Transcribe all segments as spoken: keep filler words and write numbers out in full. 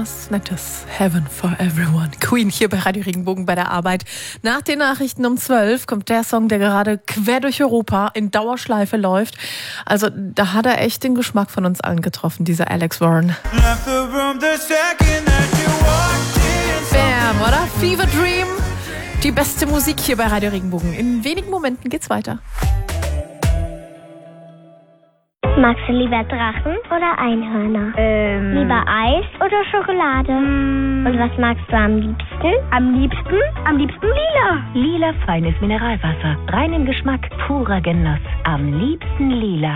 Was Nettes. Heaven for Everyone. Queen hier bei Radio Regenbogen bei der Arbeit. Nach den Nachrichten um zwölf kommt der Song, der gerade quer durch Europa in Dauerschleife läuft. Also da hat er echt den Geschmack von uns allen getroffen, dieser Alex Warren. Bam, oder? Fever Dream. Die beste Musik hier bei Radio Regenbogen. In wenigen Momenten geht's weiter. Magst du lieber Drachen oder Einhörner? Ähm. Lieber Eis oder Schokolade? Mm. Und was magst du am liebsten? Am liebsten? Am liebsten lila. Lila feines Mineralwasser. Rein im Geschmack, purer Genuss. Am liebsten lila.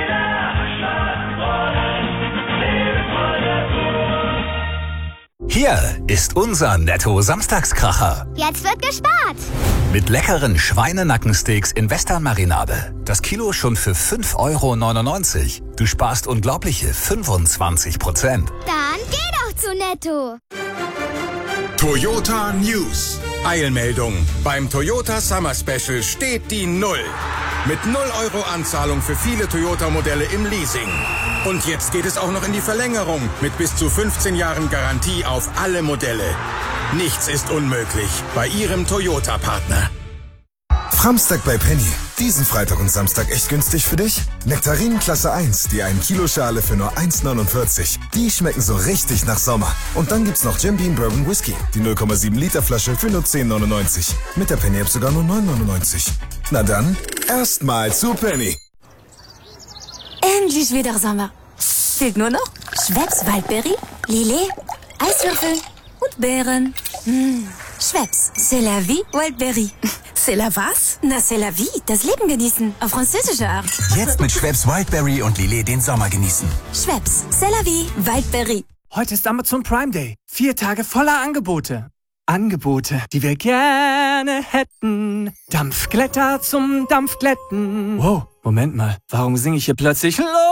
Hier ist unser Netto-Samstagskracher. Jetzt wird gespart. Mit leckeren Schweinenackensteaks in Western-Marinade. Das Kilo schon für fünf Euro neunundneunzig. Du sparst unglaubliche fünfundzwanzig Prozent. Dann geh doch zu Netto. Toyota News. Eilmeldung. Beim Toyota Summer Special steht die Null. Mit null Euro Anzahlung für viele Toyota-Modelle im Leasing. Und jetzt geht es auch noch in die Verlängerung mit bis zu fünfzehn Jahren Garantie auf alle Modelle. Nichts ist unmöglich bei Ihrem Toyota-Partner. Framstag bei Penny. Diesen Freitag und Samstag echt günstig für dich? Nektarinen Klasse eins, die ein Kilo Schale für nur eins neunundvierzig. Die schmecken so richtig nach Sommer. Und dann gibt's noch Jim Beam Bourbon Whisky, die null Komma sieben Liter Flasche für nur zehn neunundneunzig. Mit der Penny App sogar nur neun neunundneunzig. Na dann, erstmal zu Penny. Endlich wieder Sommer. Fehlt nur noch Schweppes Waldbeere, Lillet, Eiswürfel und Beeren. Mmh. Schweppes, c'est la vie, Wildberry. C'est la was? Na, c'est la vie, das Leben genießen. Auf französische Art. Jetzt mit Schweppes Wildberry und Lillet den Sommer genießen. Schweppes, c'est la vie, Wildberry. Heute ist Amazon Prime Day. Vier Tage voller Angebote. Angebote, die wir gerne hätten. Dampfglätter zum Dampfglätten. Wow, Moment mal. Warum singe ich hier plötzlich